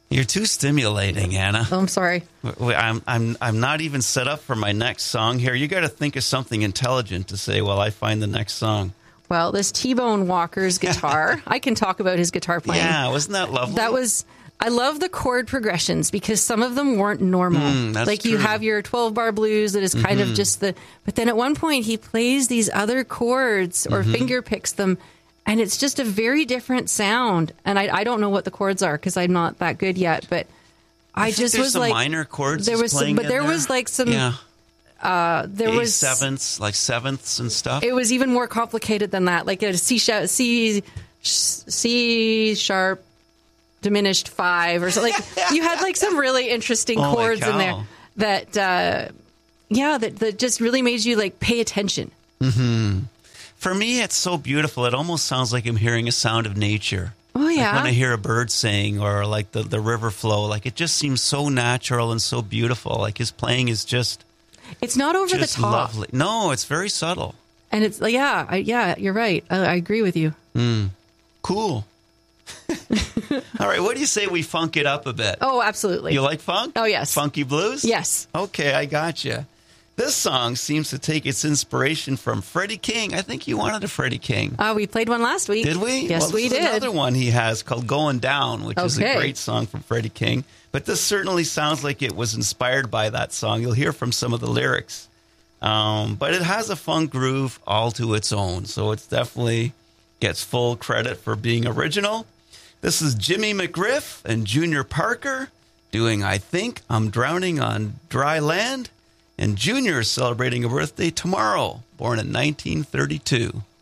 You're too stimulating, Anna. Oh, I'm sorry. I'm not even set up for my next song here. You got to think of something intelligent to say while I find the next song. Well, this T-Bone Walker's guitar, I can talk about his guitar playing. Yeah, wasn't that lovely? I love the chord progressions because some of them weren't normal. That's like true. you have your 12-bar blues that is kind of just but then at one point he plays these other chords or finger picks them, and it's just a very different sound. And I don't know what the chords are because I'm not that good yet, but I just was some like minor chords. There was some, but there was like some there was sevenths, like sevenths and stuff. It was even more complicated than that, like a C sharp diminished 5 or something. Like you had like some really interesting chords in there that that just really made you like pay attention. For me, it's so beautiful. It almost sounds like I'm hearing a sound of nature. Oh yeah, like when I hear a bird sing or like the river flow. Like it just seems so natural and so beautiful. Like his playing is just. It's not over the top. Lovely. No, it's very subtle. And it's you're right. I agree with you. Cool. All right, what do you say we funk it up a bit? Oh, absolutely. You like funk? Oh, yes. Funky blues? Yes. Okay, I got you. This song seems to take its inspiration from Freddie King. I think you wanted a Freddie King. We played one last week. Did we? Yes, we did. Another one he has called Going Down, which is a great song from Freddie King. But this certainly sounds like it was inspired by that song. You'll hear from some of the lyrics. But it has a funk groove all to its own. So it definitely gets full credit for being original. This is Jimmy McGriff and Junior Parker doing I Think I'm Drowning on Dry Land. And Junior is celebrating a birthday tomorrow, born in 1932.